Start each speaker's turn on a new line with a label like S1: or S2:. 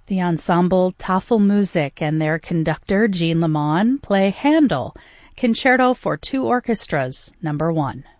S1: The ensemble Tafelmusik and their conductor Jean Lemon play Handel, Concerto for Two Orchestras, No. 1.